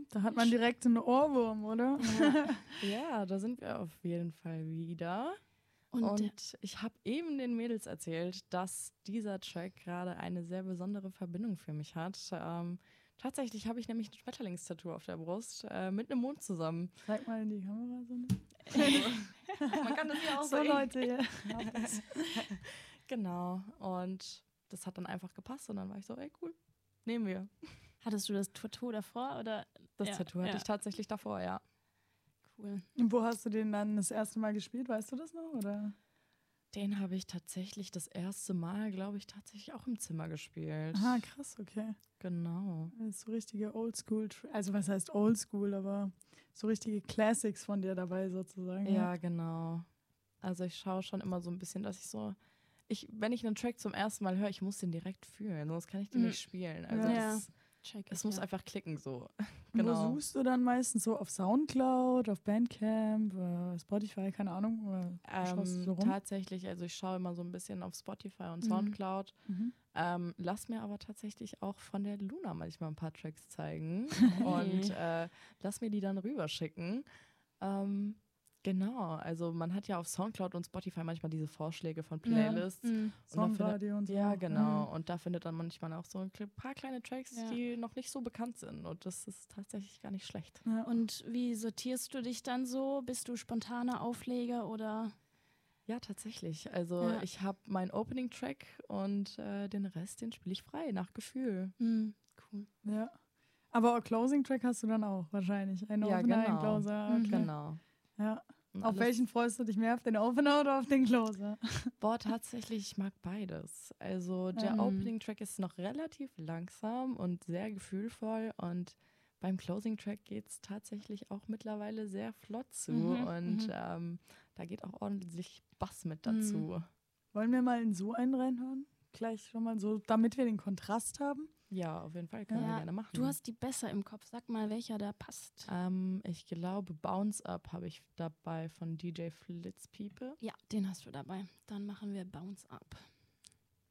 Da hat man direkt einen Ohrwurm, oder? Ja, da sind wir auf jeden Fall wieder. Und ich habe eben den Mädels erzählt, dass dieser Track gerade eine sehr besondere Verbindung für mich hat. Tatsächlich habe ich nämlich ein Schmetterlingstattoo auf der Brust mit einem Mond zusammen. Zeig mal in die Kamera so. Man kann das ja auch so sehen. Leute, ja. Genau. Und das hat dann einfach gepasst und dann war ich so, ey, cool, nehmen wir. Hattest du das Tattoo davor? Oder? Das Tattoo hatte ich tatsächlich davor, ja. Cool. Und wo hast du den dann das erste Mal gespielt? Weißt du das noch? Oder? Den habe ich tatsächlich das erste Mal, glaube ich, tatsächlich auch im Zimmer gespielt. Ah, krass, okay. Genau. Das ist so richtige Oldschool, also was heißt Oldschool, aber so richtige Classics von dir dabei sozusagen. Ja, genau. Also ich schaue schon immer so ein bisschen, dass wenn ich einen Track zum ersten Mal höre, ich muss den direkt fühlen, sonst kann ich den nicht spielen. Also es muss einfach klicken so. Genau. Wo suchst du dann meistens so? Auf Soundcloud, auf Bandcamp, Spotify, keine Ahnung? Schaust du so rum? Tatsächlich, also ich schaue immer so ein bisschen auf Spotify und Soundcloud. Lass mir aber tatsächlich auch von der Luna manchmal ein paar Tracks zeigen und lass mir die dann rüberschicken. Genau, also man hat ja auf Soundcloud und Spotify manchmal diese Vorschläge von Playlists. Und Songradio und so. Ja, genau. Und da findet dann manchmal auch so ein paar kleine Tracks, die noch nicht so bekannt sind. Und das ist tatsächlich gar nicht schlecht. Ja. Und wie sortierst du dich dann so? Bist du spontaner Aufleger oder? Ja, tatsächlich. Also ich habe meinen Opening-Track und den Rest, den spiele ich frei, nach Gefühl. Cool. Ja. Aber Closing-Track hast du dann auch wahrscheinlich. Ein Opener, ein Closer. Okay. Genau. Ja. Auf welchen freust du dich mehr? Auf den Opener oder auf den Closer? Boah, tatsächlich, ich mag beides. Also der Opening-Track ist noch relativ langsam und sehr gefühlvoll und beim Closing-Track geht es tatsächlich auch mittlerweile sehr flott zu und da geht auch ordentlich Bass mit dazu. Wollen wir mal in so einen reinhören? Gleich schon mal so, damit wir den Kontrast haben? Ja, auf jeden Fall, können wir gerne machen. Du hast die besser im Kopf. Sag mal, welcher da passt. Ich glaube, Bounce Up habe ich dabei von DJ Flitzpiepe. Ja, den hast du dabei. Dann machen wir Bounce Up.